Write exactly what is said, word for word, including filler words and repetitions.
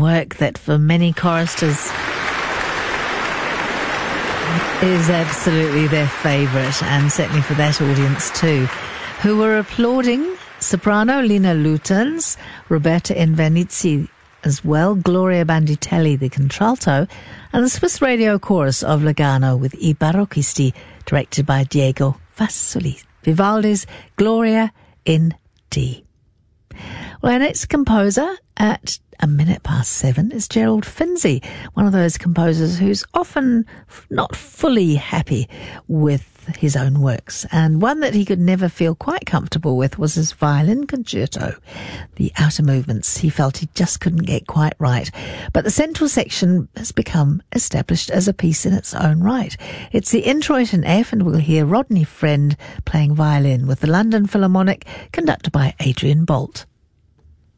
work that for many choristers is absolutely their favourite, and certainly for that audience too, who were applauding soprano Lina Lutens, Roberta Invernizzi as well, Gloria Banditelli, the contralto, and the Swiss Radio Chorus of Lugano with I Barocchisti, directed by Diego Fassoli. Vivaldi's Gloria in D. Well, our next composer at a minute past seven is Gerald Finzi, one of those composers who's often not fully happy with his own works, and one that he could never feel quite comfortable with was his violin concerto. The outer movements he felt he just couldn't get quite right, but the central section has become established as a piece in its own right. It's the introit in F, and we'll hear Rodney Friend playing violin with the London Philharmonic, conducted by Adrian Bolt.